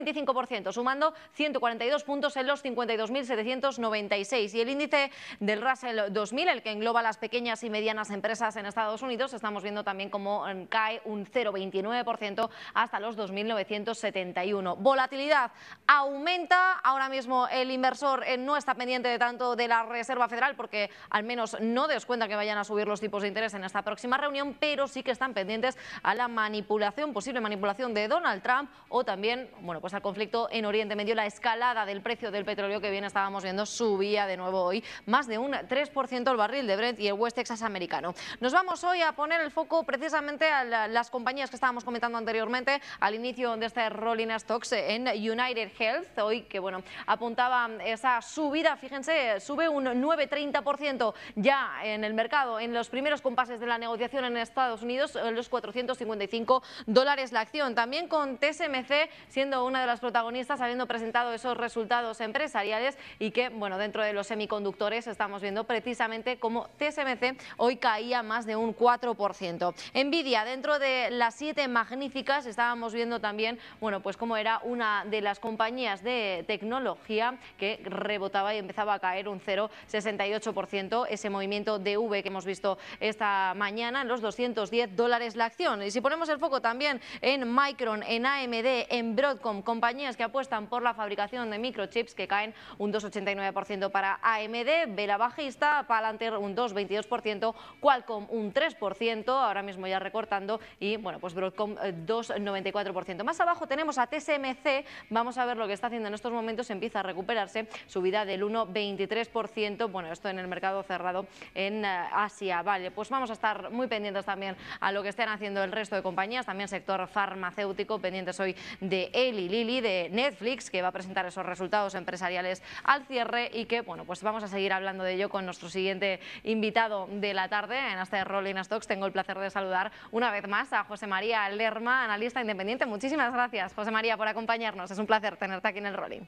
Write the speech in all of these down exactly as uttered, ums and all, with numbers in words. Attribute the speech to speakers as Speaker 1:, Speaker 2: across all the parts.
Speaker 1: veinticinco por ciento, sumando ciento cuarenta y dos puntos en los cincuenta y dos mil setecientos noventa y seis. Y el índice del Russell dos mil, el que engloba las pequeñas y medianas empresas en Estados Unidos, estamos viendo también cómo cae un cero coma veintinueve por ciento hasta los dos mil novecientos setenta y uno. Volatilidad aumenta. Ahora mismo el inversor no está pendiente de tanto de la Reserva Federal porque al menos no descuenta que vayan a subir los tipos de interés en esta próxima reunión, pero sí que están pendientes a la manipulación, posible manipulación de Donald Trump o también, bueno, pues al conflicto en Oriente Medio. La escalada del precio del petróleo que bien estábamos viendo subía de nuevo hoy más de un tres por ciento el barril de Brent y el West Texas americano. Nos vamos hoy a poner el foco precisamente a la, las compañías que estábamos comentando anteriormente al inicio de este Rolling Stocks en United Health, hoy que bueno apuntaba esa subida, fíjense, sube un nueve coma treinta por ciento ya en el mercado en los primeros compases de la negociación en Estados Unidos, los cuatrocientos cincuenta y cinco dólares la acción. También con T S M C siendo una de las protagonistas, habiendo presentado esos resultados empresariales y que, bueno, dentro de los semiconductores estamos viendo precisamente cómo T S M C hoy caía más de un cuatro por ciento. Nvidia, dentro de las siete magníficas, estábamos viendo también, bueno, pues cómo era una de las compañías de tecnología que rebotaba y empezaba a caer un cero coma sesenta y ocho por ciento. Ese movimiento de V que hemos visto esta mañana en los doscientos diez dólares la acción. Y si ponemos el foco también en Micron, en A M D, en Broadcom, compañías que apuestan por la fabricación de microchips que caen un dos coma ochenta y nueve por ciento para A M D, vela bajista, Palantir un dos coma veintidós por ciento, Qualcomm un tres por ciento, ahora mismo ya recortando, y bueno, pues Broadcom dos coma noventa y cuatro por ciento. Más abajo tenemos a T S M C, vamos a ver lo que está haciendo en estos momentos, empieza a recuperarse, subida del uno coma veintitrés por ciento, bueno, esto en el mercado cerrado en Asia. Vale, pues vamos a estar muy pendientes también a lo que estén haciendo el resto de compañías, también sector farmacéutico, pendientes hoy de Eli Lilly, de Netflix, que va a presentar esos resultados empresariales al cierre y que, bueno, pues vamos a seguir hablando de ello con nuestro siguiente invitado de la tarde en este Rolling Stocks. Tengo el placer de saludar una vez más a José María Lerma, analista independiente. Muchísimas gracias, José María, por acompañarnos. Es un placer tenerte aquí en el Rolling.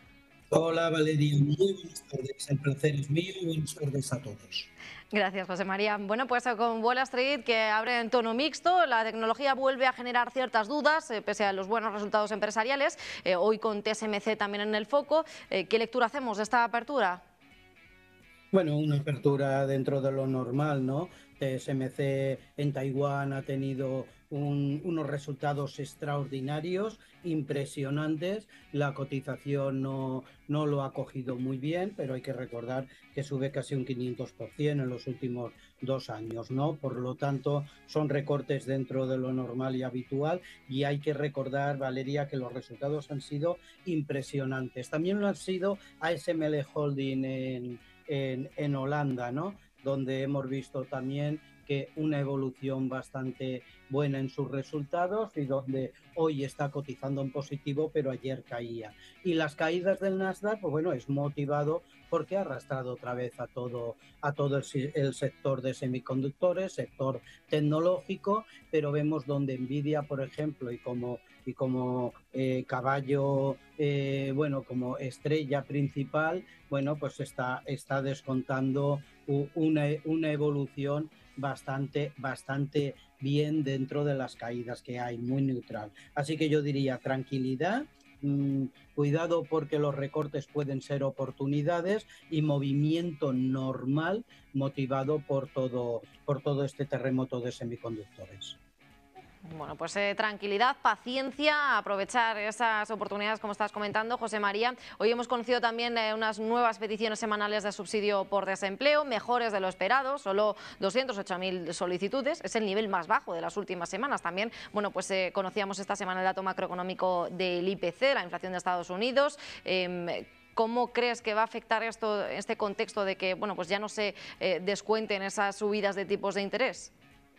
Speaker 2: Hola Valeria, muy buenas tardes. El placer es mío y buenas tardes a todos.
Speaker 1: Gracias, José María. Bueno, pues con Wall Street, que abre en tono mixto, la tecnología vuelve a generar ciertas dudas, eh, pese a los buenos resultados empresariales. Eh, hoy con T S M C también en el foco. Eh, ¿Qué lectura hacemos de esta apertura?
Speaker 2: Bueno, una apertura dentro de lo normal, ¿no? T S M C en Taiwán ha tenido un, unos resultados extraordinarios, impresionantes. La cotización no, no lo ha cogido muy bien, pero hay que recordar que sube casi un quinientos por ciento en los últimos dos años, ¿no? Por lo tanto, son recortes dentro de lo normal y habitual, y hay que recordar, Valeria, que los resultados han sido impresionantes. También lo han sido A S M L Holding en En, en Holanda, ¿no? Donde hemos visto también que una evolución bastante buena en sus resultados y donde hoy está cotizando en positivo, pero ayer caía. Y las caídas del Nasdaq, pues bueno, es motivado porque ha arrastrado otra vez a todo, a todo el, el sector de semiconductores, sector tecnológico, pero vemos donde Nvidia, por ejemplo, y como, y como eh, caballo, eh, bueno, como estrella principal, bueno, pues está, está descontando una, una evolución bastante, bastante bien dentro de las caídas que hay, muy neutral. Así que yo diría tranquilidad, mmm, cuidado porque los recortes pueden ser oportunidades y movimiento normal motivado por todo, por todo este terremoto de semiconductores.
Speaker 1: Bueno, pues eh, tranquilidad, paciencia, aprovechar esas oportunidades como estás comentando, José María. Hoy hemos conocido también eh, unas nuevas peticiones semanales de subsidio por desempleo, mejores de lo esperado, solo doscientas ocho mil solicitudes, es el nivel más bajo de las últimas semanas. También, bueno, pues eh, conocíamos esta semana el dato macroeconómico del I P C, la inflación de Estados Unidos. Eh, ¿Cómo crees que va a afectar esto, este contexto de que, bueno, pues ya no se eh, descuenten esas subidas de tipos de interés?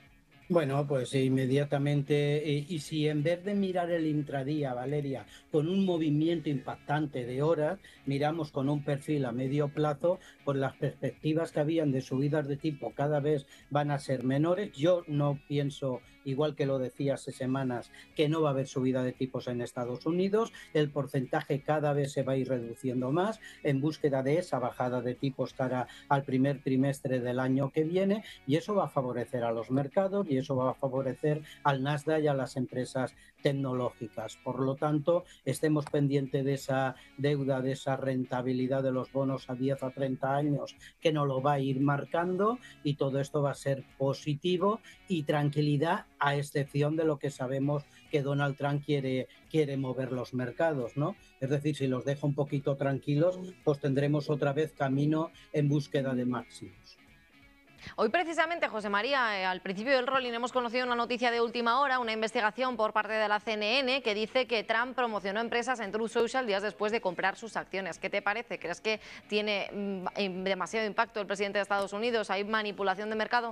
Speaker 2: Bueno, pues inmediatamente, y, y si en vez de mirar el intradía, Valeria, con un movimiento impactante de horas, miramos con un perfil a medio plazo, pues las perspectivas que habían de subidas de tipo cada vez van a ser menores. Yo no pienso, igual que lo decía hace semanas, que no va a haber subida de tipos en Estados Unidos. El porcentaje cada vez se va a ir reduciendo más en búsqueda de esa bajada de tipos cara al primer trimestre del año que viene, y eso va a favorecer a los mercados y eso va a favorecer al Nasdaq y a las empresas tecnológicas. Por lo tanto, estemos pendientes de esa deuda, de esa rentabilidad de los bonos a diez a treinta años, que nos lo va a ir marcando, y todo esto va a ser positivo y tranquilidad, a excepción de lo que sabemos que Donald Trump quiere, quiere mover los mercados, ¿no? Es decir, si los deja un poquito tranquilos, pues tendremos otra vez camino en búsqueda de máximos.
Speaker 1: Hoy precisamente, José María, eh, al principio del rolling hemos conocido una noticia de última hora, una investigación por parte de la C N N que dice que Trump promocionó empresas en Truth Social días después de comprar sus acciones. ¿Qué te parece? ¿Crees que tiene mm, demasiado impacto el presidente de Estados Unidos? ¿Hay manipulación de mercado?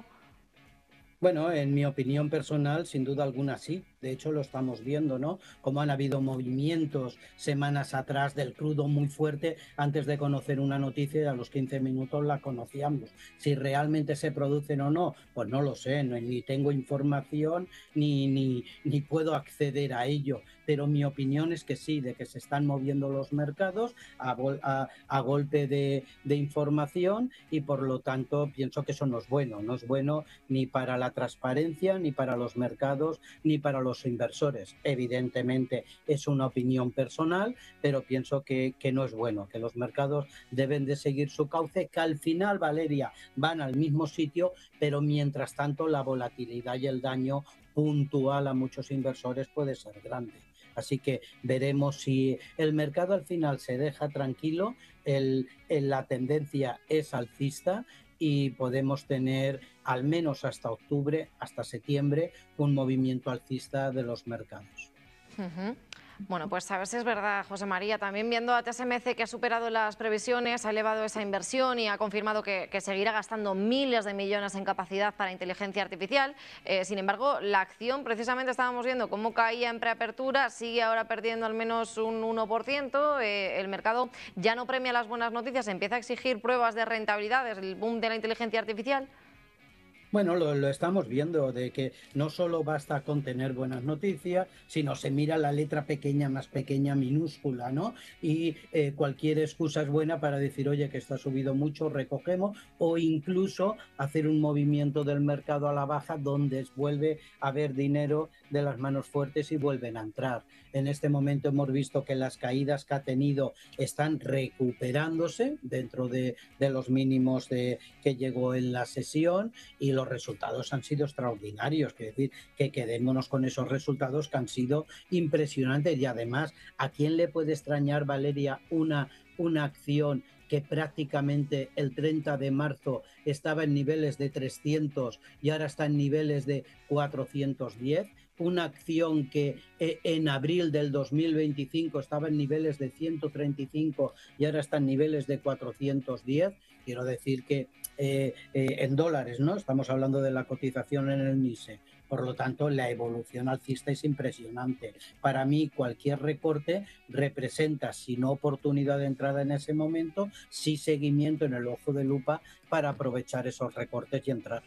Speaker 2: Bueno, en mi opinión personal, sin duda alguna sí. De hecho, lo estamos viendo, ¿no? Como han habido movimientos semanas atrás del crudo muy fuerte, antes de conocer una noticia y a los quince minutos la conocíamos. Si realmente se producen o no, pues no lo sé, no, ni tengo información ni, ni, ni puedo acceder a ello. Pero mi opinión es que sí, de que se están moviendo los mercados a, a, a golpe de, de información, y por lo tanto pienso que eso no es bueno. No es bueno ni para la transparencia, ni para los mercados, ni para los inversores. Evidentemente es una opinión personal, pero pienso que, que no es bueno, que los mercados deben de seguir su cauce, que al final, Valeria, van al mismo sitio, pero mientras tanto la volatilidad y el daño puntual a muchos inversores puede ser grande. Así que veremos si el mercado al final se deja tranquilo, el, el, la tendencia es alcista, y podemos tener al menos hasta octubre, hasta septiembre, un movimiento alcista de los mercados.
Speaker 1: Uh-huh. Bueno, pues a ver si es verdad, José María. También viendo a T S M C, que ha superado las previsiones, ha elevado esa inversión y ha confirmado que, que seguirá gastando miles de millones en capacidad para inteligencia artificial. Eh, sin embargo, la acción, precisamente estábamos viendo cómo caía en preapertura, sigue ahora perdiendo al menos un uno por ciento. Eh, el mercado ya no premia las buenas noticias, empieza a exigir pruebas de rentabilidad desde el boom de la inteligencia artificial.
Speaker 2: Bueno, lo, lo estamos viendo, de que no solo basta con tener buenas noticias, sino se mira la letra pequeña, más pequeña, minúscula, ¿no? Y eh, cualquier excusa es buena para decir, oye, que está subido mucho, recogemos, o incluso hacer un movimiento del mercado a la baja donde vuelve a haber dinero de las manos fuertes y vuelven a entrar. En este momento hemos visto que las caídas que ha tenido están recuperándose dentro de, de los mínimos de, que llegó en la sesión, y los resultados han sido extraordinarios. Es decir, que quedémonos con esos resultados que han sido impresionantes. Y además, ¿a quién le puede extrañar, Valeria, una, una acción que prácticamente el treinta de marzo estaba en niveles de trescientos y ahora está en niveles de cuatrocientos diez? Una acción que eh, en abril del dos mil veinticinco estaba en niveles de ciento treinta y cinco y ahora está en niveles de cuatrocientos diez. Quiero decir que eh, eh, en dólares, ¿no? Estamos hablando de la cotización en el M I S E. Por lo tanto, la evolución alcista es impresionante. Para mí, cualquier recorte representa, si no oportunidad de entrada en ese momento, sí seguimiento en el ojo de lupa para aprovechar esos recortes y entrar.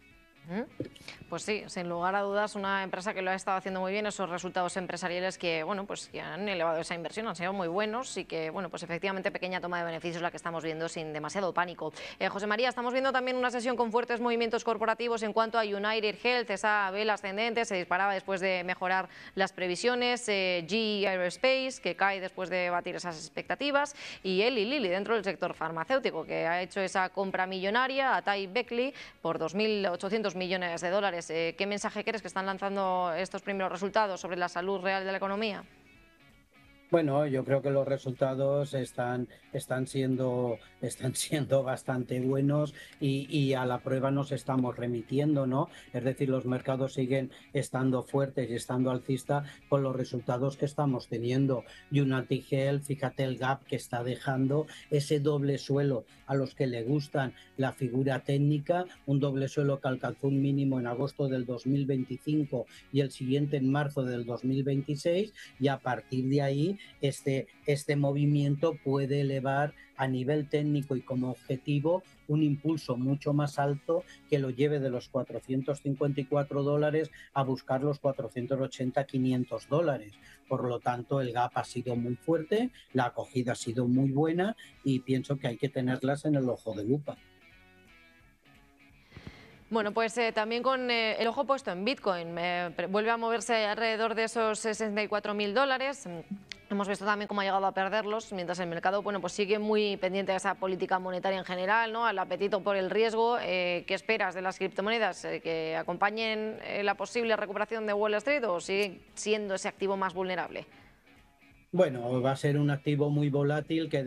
Speaker 1: Pues sí, sin lugar a dudas, una empresa que lo ha estado haciendo muy bien, esos resultados empresariales que, bueno, pues que han elevado esa inversión, han sido muy buenos, y que, bueno, pues efectivamente pequeña toma de beneficios la que estamos viendo sin demasiado pánico. Eh, José María, estamos viendo también una sesión con fuertes movimientos corporativos en cuanto a United Health, esa vela ascendente, se disparaba después de mejorar las previsiones, eh, G E Aerospace, que cae después de batir esas expectativas, y Eli Lilly, dentro del sector farmacéutico, que ha hecho esa compra millonaria a Ty Beckley por dos mil ochocientos millones de dólares. Eh, ¿Qué mensaje crees que están lanzando estos primeros resultados sobre la salud real de la economía?
Speaker 2: Bueno, yo creo que los resultados están, están, siendo, están siendo bastante buenos, y, y a la prueba nos estamos remitiendo, ¿no? Es decir, los mercados siguen estando fuertes y estando alcistas con los resultados que estamos teniendo. United Health, fíjate el gap que está dejando, ese doble suelo a los que le gustan la figura técnica, un doble suelo que alcanzó un mínimo en agosto del dos mil veinticinco y el siguiente en marzo del dos mil veintiséis, y a partir de ahí Este, este movimiento puede elevar a nivel técnico y como objetivo un impulso mucho más alto que lo lleve de los cuatrocientos cincuenta y cuatro dólares a buscar los cuatrocientos ochenta, quinientos dólares. Por lo tanto, el gap ha sido muy fuerte, la acogida ha sido muy buena, y pienso que hay que tenerlas en el ojo de lupa.
Speaker 1: Bueno, pues eh, también con eh, el ojo puesto en Bitcoin, eh, vuelve a moverse alrededor de esos sesenta y cuatro mil dólares. Hemos visto también cómo ha llegado a perderlos, mientras el mercado, bueno, pues sigue muy pendiente de esa política monetaria en general, ¿no? Al apetito por el riesgo. Eh, ¿Qué esperas de las criptomonedas? Eh, ¿Que acompañen eh, la posible recuperación de Wall Street o sigue siendo ese activo más vulnerable?
Speaker 2: Bueno, va a ser un activo muy volátil que